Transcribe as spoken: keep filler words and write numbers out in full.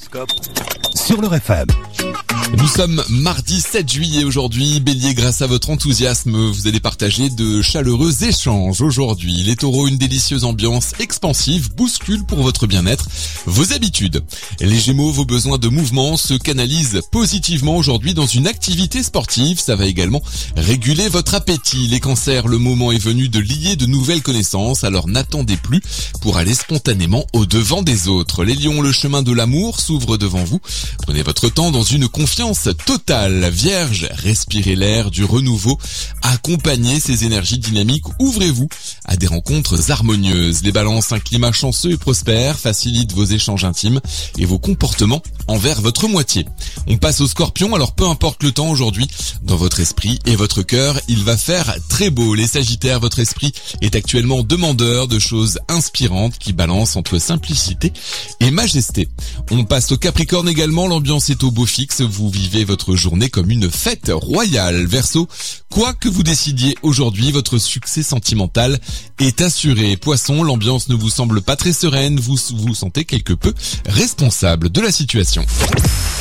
Horoscope sur le F M. Nous sommes mardi sept juillet aujourd'hui. Bélier, grâce à votre enthousiasme, vous allez partager de chaleureux échanges aujourd'hui. Les taureaux, une délicieuse ambiance expansive bouscule pour votre bien-être vos habitudes. Les gémeaux, vos besoins de mouvement se canalisent positivement aujourd'hui dans une activité sportive. Ça va également réguler votre appétit. Les cancers, le moment est venu de lier de nouvelles connaissances, alors n'attendez plus pour aller spontanément au devant des autres. Les lions, le chemin de l'amour s'ouvre devant vous. Prenez votre temps dans une confiance totale. Vierge, respirez l'air du renouveau, accompagnez ces énergies dynamiques, ouvrez-vous à des rencontres harmonieuses. Les balances, un climat chanceux et prospère facilite vos échanges intimes et vos comportements envers votre moitié. On passe au scorpion, alors peu importe le temps aujourd'hui, dans votre esprit et votre cœur, il va faire très beau. Les sagittaires, votre esprit est actuellement demandeur de choses inspirantes qui balancent entre simplicité et majesté. On passe au capricorne également, l'ambiance est au beau fixe, vous vivez votre journée comme une fête royale. Verseau, quoi que vous décidiez aujourd'hui, votre succès sentimental est assuré. Poisson, l'ambiance ne vous semble pas très sereine, vous vous sentez quelque peu responsable de la situation.